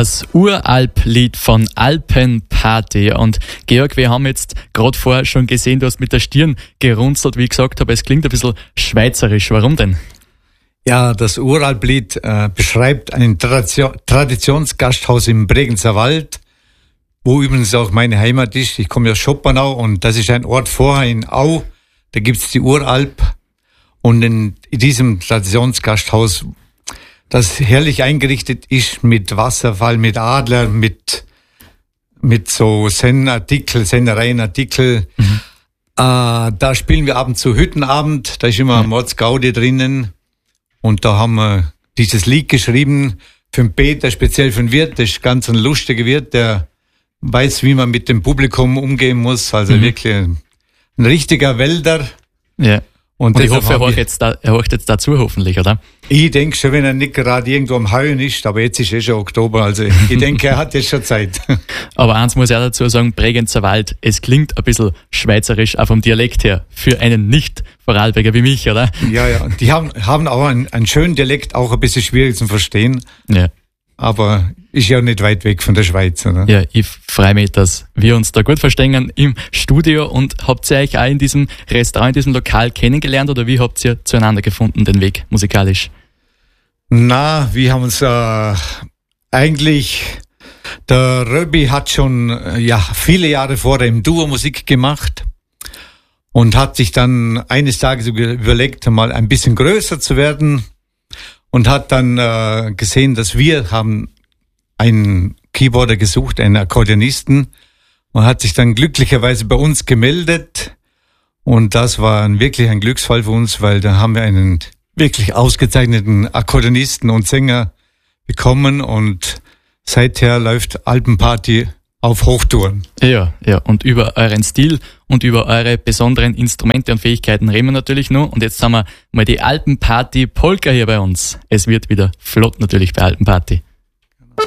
Das Uralp-Lied von Alpenparty. Und Georg, wir haben jetzt gerade vorher schon gesehen, du hast mit der Stirn gerunzelt, wie ich gesagt habe, es klingt ein bisschen schweizerisch. Warum denn? Ja, das Uralp-Lied beschreibt ein Traditionsgasthaus im Bregenzer Wald, wo übrigens auch meine Heimat ist. Ich komme aus Schoppenau und das ist ein Ort vorher in Au. Da gibt's die Uralp. Und in diesem Traditionsgasthaus, das herrlich eingerichtet ist mit Wasserfall, mit Adler, mit so Sennereienartikel. Da spielen wir ab und zu Hüttenabend, da ist immer Mordsgaudi drinnen. Und da haben wir dieses Lied geschrieben für den Peter, speziell für den Wirt. Das ist ganz ein lustiger Wirt, der weiß, wie man mit dem Publikum umgehen muss. Also wirklich ein richtiger Wälder. Ja. Und ich hoffe, er horcht jetzt dazu hoffentlich, oder? Ich denke schon, wenn er nicht gerade irgendwo am Heuen ist, aber jetzt ist schon Oktober, also ich denke, er hat jetzt schon Zeit. Aber eins muss ich auch dazu sagen, Bregenzer Wald, es klingt ein bisschen schweizerisch, auch vom Dialekt her, für einen Nicht-Vorarlberger wie mich, oder? Ja, die haben auch einen schönen Dialekt, auch ein bisschen schwierig zu verstehen. Ja. Aber ist ja nicht weit weg von der Schweiz, oder? Ja, ich freue mich, dass wir uns da gut verstehen im Studio. Und habt ihr euch auch in diesem Restaurant, in diesem Lokal kennengelernt oder wie habt ihr zueinander gefunden, den Weg musikalisch? Na, wir haben uns eigentlich, der Röbi hat schon viele Jahre vorher im Duo Musik gemacht und hat sich dann eines Tages überlegt, mal ein bisschen größer zu werden. Und hat dann gesehen, dass wir haben einen Keyboarder gesucht, einen Akkordeonisten, und hat sich dann glücklicherweise bei uns gemeldet. Und das war wirklich ein Glücksfall für uns, weil da haben wir einen wirklich ausgezeichneten Akkordeonisten und Sänger bekommen. Und seither läuft Alpenparty auf Hochtouren. Ja, und über euren Stil und über eure besonderen Instrumente und Fähigkeiten reden wir natürlich noch. Und jetzt haben wir mal die Alpenparty Polka hier bei uns. Es wird wieder flott natürlich bei Alpenparty.